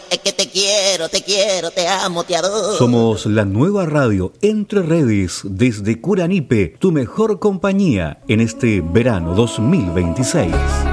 es que te quiero, te amo, te adoro. Somos la nueva radio Entre Redes desde Curanipe, tu mejor compañía en este verano 2026.